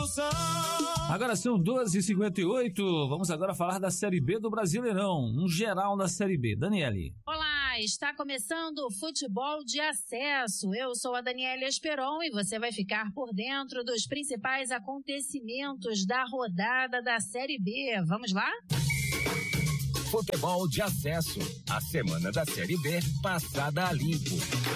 solução. Agora são 12h58, vamos agora falar da Série B do Brasileirão, um geral da Série B. Daniele. Olá, está começando o Futebol de Acesso. Eu sou a Daniele Esperon e você vai ficar por dentro dos principais acontecimentos da rodada da Série B. Vamos lá? Futebol de Acesso, a semana da Série B passada a limpo.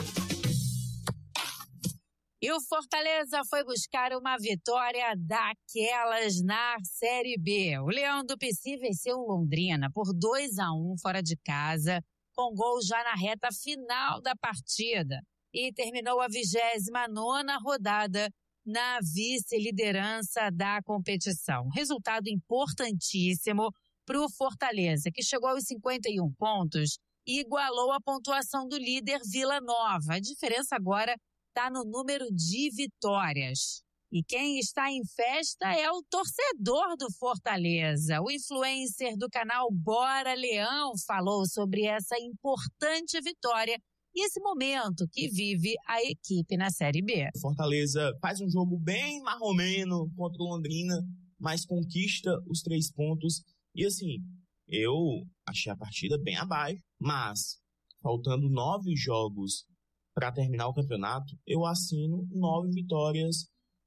E o Fortaleza foi buscar uma vitória daquelas na Série B. O Leão do Pici venceu o Londrina por 2-1 fora de casa, com gol já na reta final da partida. E terminou a 29ª rodada na vice-liderança da competição. Resultado importantíssimo para o Fortaleza, que chegou aos 51 pontos e igualou a pontuação do líder Vila Nova. A diferença agora está no número de vitórias. E quem está em festa é o torcedor do Fortaleza. O influencer do canal Bora Leão falou sobre essa importante vitória e esse momento que vive a equipe na Série B. Fortaleza faz um jogo bem marromeno contra o Londrina, mas conquista os 3 pontos. E assim, eu achei a partida bem abaixo, mas faltando 9 jogos para terminar o campeonato, eu assino 9 vitórias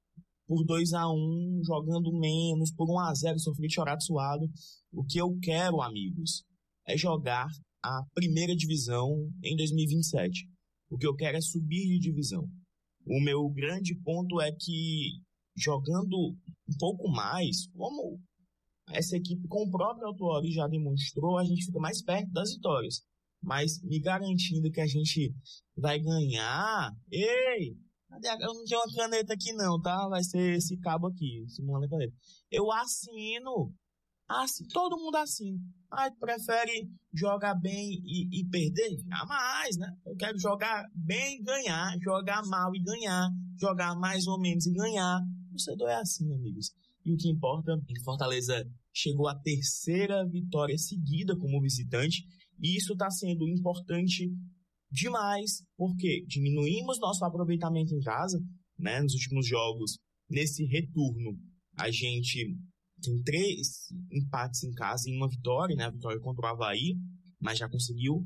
por 2-1, jogando menos, por 1-0, sofri chorado suado. O que eu quero, amigos, é jogar a primeira divisão em 2027. O que eu quero é subir de divisão. O meu grande ponto é que, jogando um pouco mais, como essa equipe com o próprio Autuori já demonstrou, a gente fica mais perto das vitórias. Mas me garantindo que a gente vai ganhar. Ei, eu não tenho uma caneta aqui não, tá? Vai ser esse cabo aqui, simulando a caneta. Eu assino, todo mundo assina. Prefere jogar bem e perder? Jamais, né? Eu quero jogar bem e ganhar, jogar mal e ganhar, jogar mais ou menos e ganhar. O torcedor é assim, amigos. E o que importa é que Fortaleza chegou à 3ª vitória seguida como visitante. E isso está sendo importante demais, porque diminuímos nosso aproveitamento em casa, né? Nos últimos jogos, nesse retorno, a gente tem 3 empates em casa e 1 vitória, né? A vitória contra o Avaí, mas já conseguiu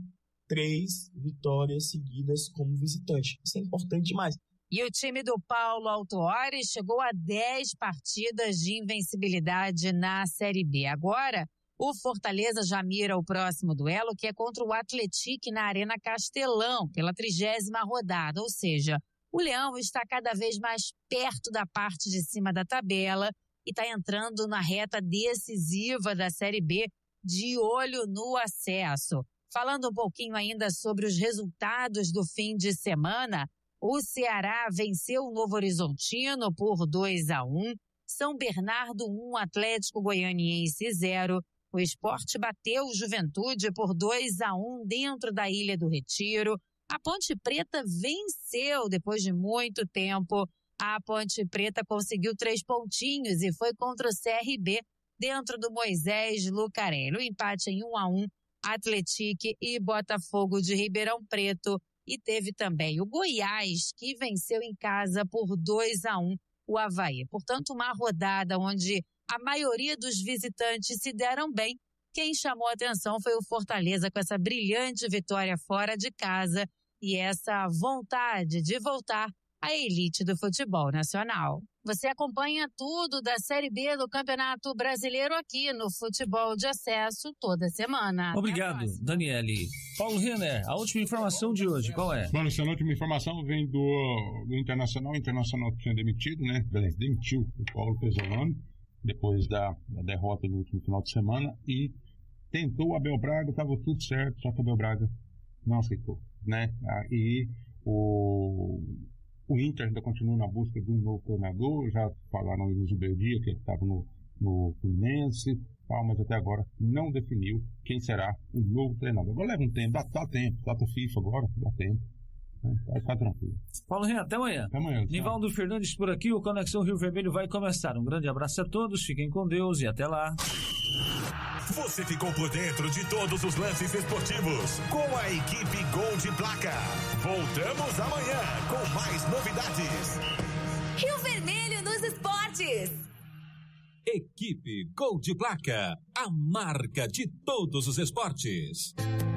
3 vitórias seguidas como visitante. Isso é importante demais. E o time do Paulo Autuori chegou a 10 partidas de invencibilidade na Série B. Agora, o Fortaleza já mira o próximo duelo, que é contra o Atlético na Arena Castelão, pela 30ª rodada. Ou seja, o Leão está cada vez mais perto da parte de cima da tabela e está entrando na reta decisiva da Série B, de olho no acesso. Falando um pouquinho ainda sobre os resultados do fim de semana, o Ceará venceu o Novo Horizontino por 2-1, São Bernardo 1, Atlético Goianiense 0, o Sport bateu o Juventude por 2-1 dentro da Ilha do Retiro. A Ponte Preta venceu depois de muito tempo. A Ponte Preta conseguiu 3 pontinhos e foi contra o CRB dentro do Moisés Lucarelli. O empate em 1-1, Atlético e Botafogo de Ribeirão Preto. E teve também o Goiás, que venceu em casa por 2-1 o Avaí. Portanto, uma rodada onde a maioria dos visitantes se deram bem. Quem chamou a atenção foi o Fortaleza com essa brilhante vitória fora de casa e essa vontade de voltar à elite do futebol nacional. Você acompanha tudo da Série B do Campeonato Brasileiro aqui no Futebol de Acesso toda semana. Obrigado, Daniele. Paulo Renner, a última informação de hoje, qual é? Mano, essa última informação vem do Internacional. O Internacional tinha demitido, né? Demitiu o Paulo Pesolano depois da derrota do último final de semana e tentou o Abel Braga, estava tudo certo, só que o Abel Braga não aceitou, né? E o Inter ainda continua na busca de um novo treinador, já falaram no Zuberdia que ele estava no Fluminense, mas até agora não definiu quem será o novo treinador. Agora leva um tempo, dá tempo, data FIFA agora, dá tempo. Vai ficar tranquilo. Paulo Renan, até amanhã. Até amanhã. Nivaldo Fernandes por aqui, o Conexão Rio Vermelho vai começar. Um grande abraço a todos, fiquem com Deus e até lá. Você ficou por dentro de todos os lances esportivos com a equipe Gol de Placa. Voltamos amanhã com mais novidades. Rio Vermelho nos esportes. Equipe Gol de Placa, a marca de todos os esportes.